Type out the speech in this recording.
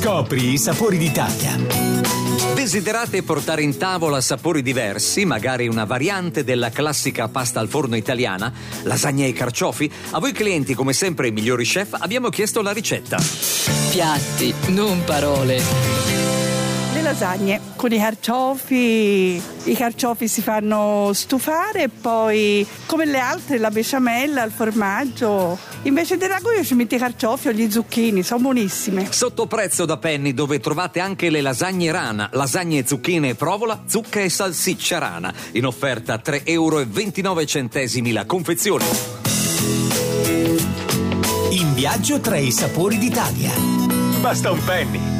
Scopri i sapori d'Italia. Desiderate portare in tavola sapori diversi, magari una variante della classica pasta al forno italiana, lasagne ai carciofi? A voi clienti, come sempre i migliori chef, abbiamo chiesto la ricetta. Piatti, non parole. Le lasagne con i carciofi si fanno stufare e poi, come le altre, la besciamella, il formaggio. Invece del ragù io ci metto i carciofi o gli zucchini, sono buonissime. Sottoprezzo da Penny, dove trovate anche le lasagne rana, lasagne zucchine e provola, zucca e salsiccia rana, in offerta a 3,29 € la confezione. In viaggio tra i sapori d'Italia. Basta un penny.